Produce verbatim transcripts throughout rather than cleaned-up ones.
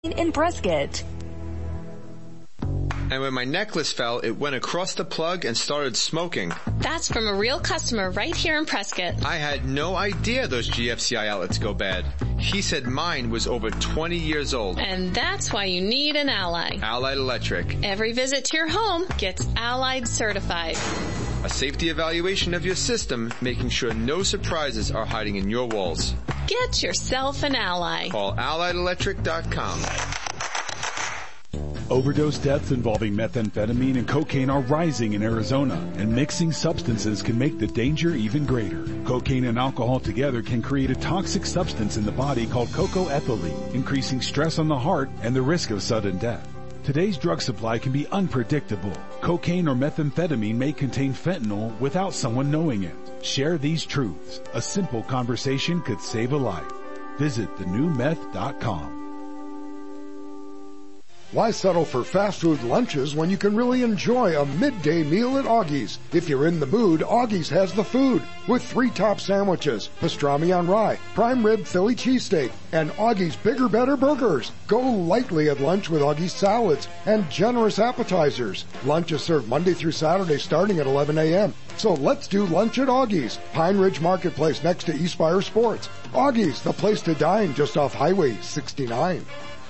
in Prescott. And when my necklace fell, it went across the plug and started smoking. That's from a real customer right here in Prescott. I had no idea those G F C I outlets go bad. He said mine was over twenty years old. And that's why you need an Ally. Allied Electric. Every visit to your home gets Allied certified. A safety evaluation of your system, making sure no surprises are hiding in your walls. Get yourself an Ally. Call allied electric dot com. Overdose deaths involving methamphetamine and cocaine are rising in Arizona, and mixing substances can make the danger even greater. Cocaine and alcohol together can create a toxic substance in the body called cocoethylene, increasing stress on the heart and the risk of sudden death. Today's drug supply can be unpredictable. Cocaine or methamphetamine may contain fentanyl without someone knowing it. Share these truths. A simple conversation could save a life. Visit the new meth dot com. Why settle for fast food lunches when you can really enjoy a midday meal at Augie's? If you're in the mood, Augie's has the food with three top sandwiches, pastrami on rye, prime rib Philly cheesesteak, and Augie's Bigger Better Burgers. Go lightly at lunch with Augie's salads and generous appetizers. Lunch is served Monday through Saturday starting at eleven a.m. So let's do lunch at Augie's, Pine Ridge Marketplace next to Eastspire Sports. Augie's, the place to dine just off Highway sixty-nine.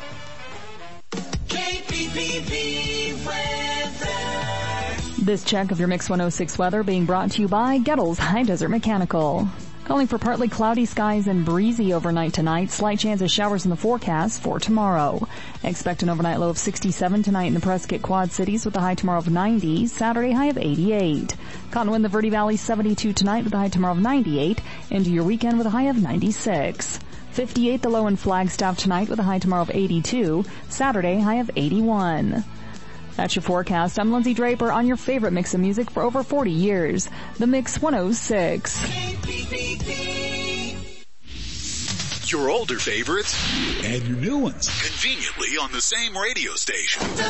K P P V weather. This check of your Mix one oh six weather being brought to you by Gettles High Desert Mechanical. Calling for partly cloudy skies and breezy overnight tonight. Slight chance of showers in the forecast for tomorrow. Expect an overnight low of sixty-seven tonight in the Prescott Quad Cities with a high tomorrow of ninety. Saturday high of eighty-eight. Cottonwood, the Verde Valley seventy-two tonight with a high tomorrow of ninety-eight. Into your weekend with a high of ninety-six. fifty-eight the low in Flagstaff tonight with a high tomorrow of eighty-two. Saturday high of eighty-one. That's your forecast. I'm Lindsay Draper on your favorite mix of music for over forty years. The Mix one oh six. K P P V. Your older favorites and your new ones conveniently on the same radio station.